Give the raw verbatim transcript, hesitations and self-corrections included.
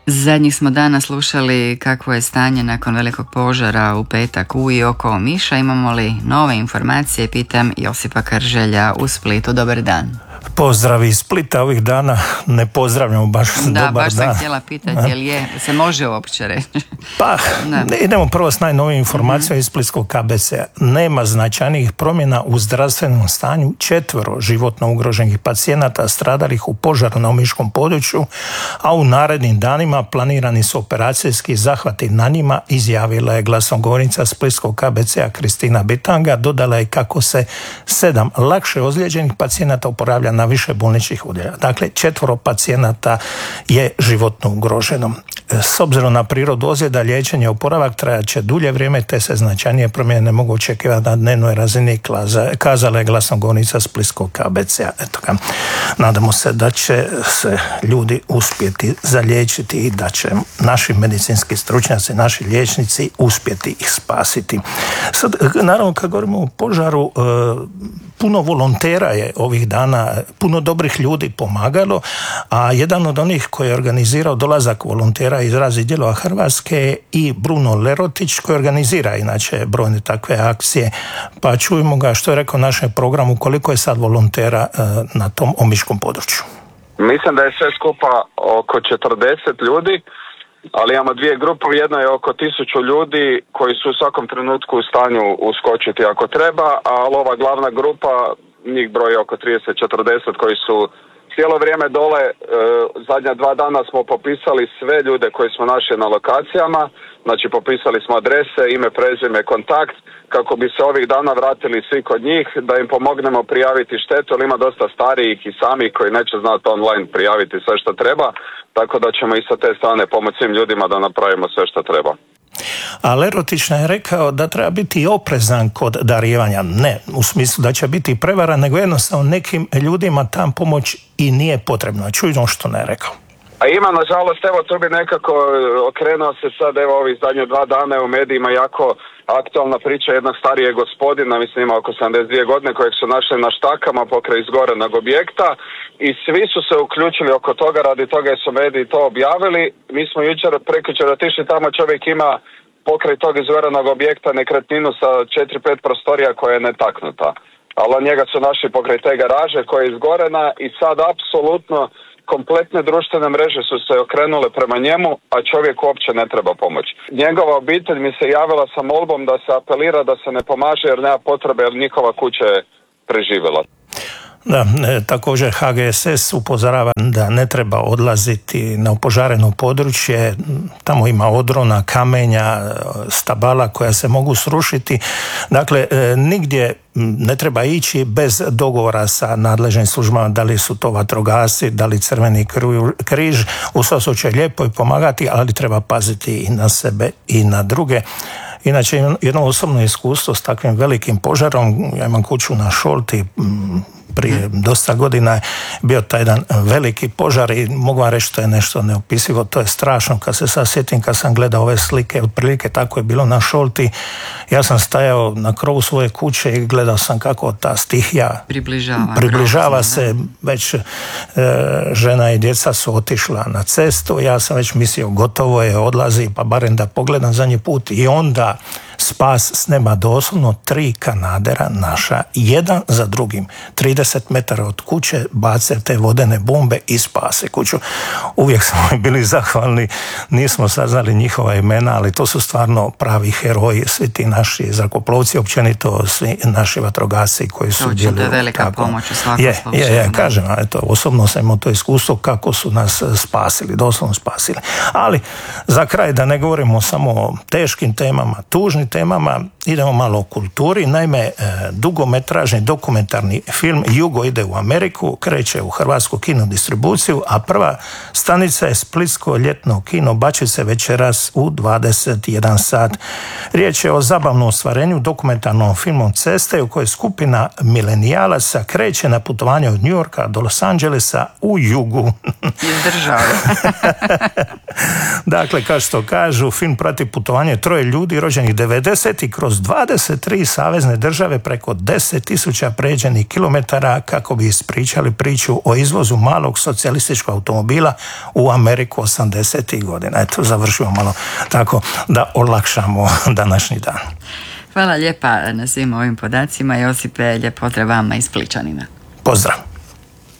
Zadnjih smo dana slušali kakvo je stanje nakon velikog požara u petak u i oko Omiša. Imamo li nove informacije? Pitam Josipa Krželja u Splitu. Dobar dan. Pozdrav iz Splita, ovih dana ne pozdravljamo baš da, dobar dan. Da, baš sam htjela pitati, jel je, se može uopće reći? Pa, idemo prvo s najnovijim informacijama mm-hmm. iz Splitskog K B C-a. Nema značajnijih promjena u zdravstvenom stanju četvero životno ugroženih pacijenata stradalih u požaru na omiškom području, a u narednim danima planirani su operacijski zahvati na njima, izjavila je glasnogovornica Splitskog K B C-a Kristina Bitanga. Dodala je kako se sedam lakše ozlijeđenih pacijenata oporavlja na više bolničkih odjela. Dakle, četvoro pacijenata je životno ugroženo. S obzirom na prirodu ozljeda, liječenje i oporavak trajat će dulje vrijeme, te se značajnije promjene ne mogu očekivati na dnevnoj razini, kazala je glasnogovornica Splitskog K B C-a. Eto ga. Nadamo se da će se ljudi uspjeti zaliječiti i da će naši medicinski stručnjaci, naši liječnici uspjeti ih spasiti. Sad, naravno, kad govorimo o požaru, puno volontera je ovih dana, puno dobrih ljudi pomagalo, a jedan od onih koji je organizirao dolazak volontera iz raznih dijelova Hrvatske i Bruno Lerotić, koji organizira inače brojne takve akcije. Pa čujemo ga što je rekao našem programu, koliko je sad volontera na tom omiškom području. Mislim da je sve skupa oko četrdeset ljudi, ali imamo dvije grupe. Jedna je oko tisuću ljudi koji su u svakom trenutku u stanju uskočiti ako treba, a ova glavna grupa, njih broji oko trideset do četrdeset koji su cijelo vrijeme dole. E, zadnja dva dana smo popisali sve ljude koji smo našli na lokacijama, znači popisali smo adrese, ime, prezime, kontakt, kako bi se ovih dana vratili svi kod njih, da im pomognemo prijaviti štetu, ali ima dosta starijih i samih koji neće znati online prijaviti sve što treba, tako da ćemo i sa te strane pomoći svim ljudima da napravimo sve što treba. A Lerotić je rekao da treba biti oprezan kod darivanja. Ne u smislu da će biti prevara, nego jednostavno nekim ljudima tam pomoć i nije potrebna. Čujno što ne je rekao. A ima, nažalost, evo tu bi nekako okrenuo se sad, evo ovih zadnje dva dana u medijima jako aktualna priča jednog starijeg gospodina, mislim ima oko sedamdeset dvije godine, kojeg su našli na štakama pokraj izgorenog objekta i svi su se uključili oko toga, radi toga su mediji to objavili. Mi smo jučer, prekjučer otišli tamo, čovjek ima pokraj tog izgorenog objekta nekretninu sa četiri pet prostorija koja je netaknuta. Ali njega su našli pokraj te garaže koja je izgorena i sad apsolutno kompletne društvene mreže su se okrenule prema njemu, a čovjek uopće ne treba pomoć. Njegova obitelj mi se javila sa molbom da se apelira da se ne pomaže jer nema potrebe jer njihova kuća je preživjela. Da, također H G S S upozorava da ne treba odlaziti na opožareno područje, tamo ima odrona, kamenja, stabala koja se mogu srušiti, dakle nigdje ne treba ići bez dogovora sa nadležnim službama, da li su to vatrogasci, da li Crveni križ, u svakom slučaju lijepo je pomagati, ali treba paziti i na sebe i na druge. Inače, jedno osobno iskustvo s takvim velikim požarom, ja imam kuću na Šolti, prije dosta godina je bio taj jedan veliki požar i mogu vam reći to je nešto neopisivo, to je strašno. Kad se sad sjetim, kad sam gledao ove slike, otprilike tako je bilo na Šolti, ja sam stajao na krovu svoje kuće i gledao sam kako ta stihija približava, približava se, već e, žena i djeca su otišla na cestu, ja sam već mislio gotovo je, odlazi, pa barem da pogledam zadnji put i onda spas s neba, doslovno tri kanadera naša, jedan za drugim, trideset metara od kuće bace te vodene bombe i spase kuću. Uvijek smo bili zahvalni, nismo saznali njihova imena, ali to su stvarno pravi heroji, svi ti naši zrakoplovci, općenito svi naši vatrogasci koji su djeluju. To je velika tako, pomoć u svakom je, slučaju. Je, je, kažem, eto, osobno sam imao to iskustvo kako su nas spasili, doslovno spasili. Ali za kraj da ne govorimo samo o teškim temama, tužnim temama, idemo malo o kulturi. Naime, dugometražni dokumentarni film Jugo ide u Ameriku, kreće u hrvatsku kino distribuciju, a prva stanica je splitsko ljetno kino Bačice večeras u dvadeset jedan sat. Riječ je o zabavnom ostvarenju dokumentarnom filmom Ceste u kojoj skupina milenijalaca kreće na putovanje od New Yorka do Los Angelesa u jugu. Izdržava. Dakle, kao što kažu, film prati putovanje troje ljudi rođenih devedesetih kroz dvadeset tri savezne države preko deset tisuća pređenih kilometara kako bi ispričali priču o izvozu malog socijalističkog automobila u Ameriku osamdesetih godina. Eto, završimo malo tako da olakšamo današnji dan. Hvala lijepa na svim ovim podacima. Josipe, lijep pozdrav vama iz Spličanina. Pozdrav.